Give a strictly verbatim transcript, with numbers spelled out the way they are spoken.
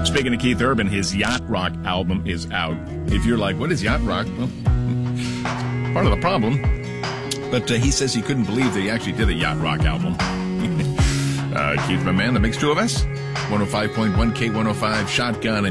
Speaking of Keith Urban, his Yacht Rock album is out. If you're like, what is Yacht Rock? Well, part of the problem. But uh, he says he couldn't believe that he actually did a Yacht Rock album. uh, Keith, my man, that makes two of us. one oh five point one K one oh five Shotgun.